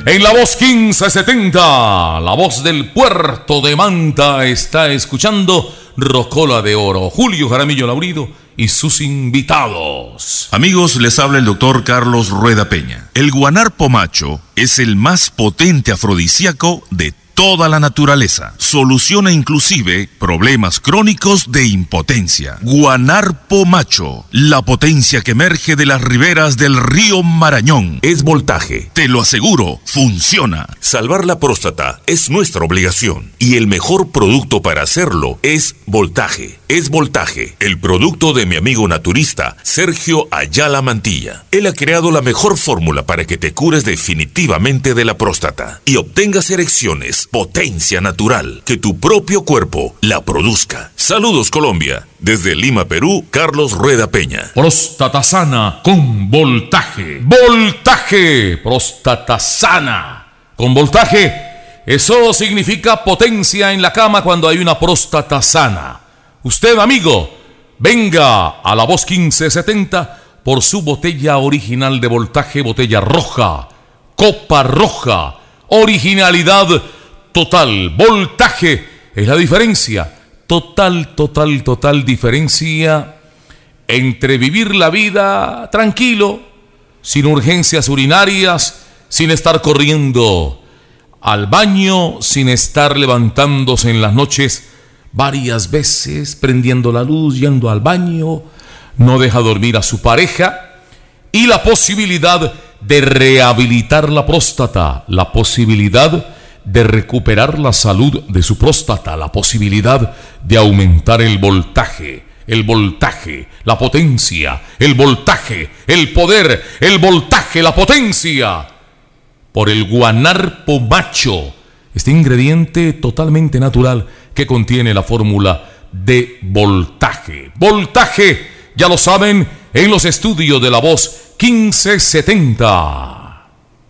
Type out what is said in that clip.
En la voz 1570, la voz del puerto de Manta, está escuchando Rocola de Oro, Julio Jaramillo Laurido y sus invitados. Amigos, les habla el doctor Carlos Rueda Peña. El guanarpo macho es el más potente afrodisíaco de toda la naturaleza. Soluciona inclusive problemas crónicos de impotencia. Guanarpo macho, la potencia que emerge de las riberas del río Marañón. Es voltaje, te lo aseguro, funciona. Salvar la próstata es nuestra obligación y el mejor producto para hacerlo es voltaje. Es voltaje, el producto de mi amigo naturista Sergio Ayala Mantilla. Él ha creado la mejor fórmula para que te cures definitivamente de la próstata y obtengas erecciones. Potencia natural, que tu propio cuerpo la produzca. Saludos Colombia, desde Lima, Perú, Carlos Rueda Peña. Próstata sana con voltaje. Voltaje, próstata sana con voltaje. Eso significa potencia en la cama cuando hay una próstata sana. Usted, amigo, venga a la voz 1570 por su botella original de voltaje, botella roja, copa roja, originalidad total. Voltaje es la diferencia, total diferencia entre vivir la vida tranquilo, sin urgencias urinarias, sin estar corriendo al baño, sin estar levantándose en las noches varias veces, prendiendo la luz, yendo al baño, no deja dormir a su pareja, y la posibilidad de rehabilitar la próstata, la posibilidad de recuperar la salud de su próstata, la posibilidad de aumentar el voltaje, la potencia, el voltaje, el poder, el voltaje, la potencia, por el guanarpo macho, este ingrediente totalmente natural que contiene la fórmula de voltaje. Voltaje, ya lo saben, en los estudios de la voz 1570.